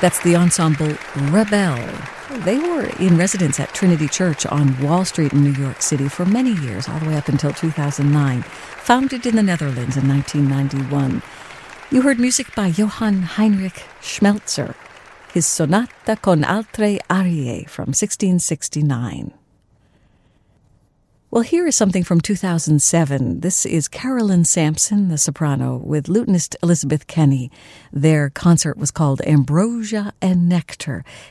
That's the ensemble Rebel. They were in residence at Trinity Church on Wall Street in New York City for many years, all the way up until 2009. Founded in the Netherlands in 1991. You heard music by Johann Heinrich Schmelzer, his Sonata con altre arie from 1669. Well, here is something from 2007. This is Carolyn Sampson, the soprano, with lutenist Elizabeth Kenny. Their concert was called Ambrosia and Nectar,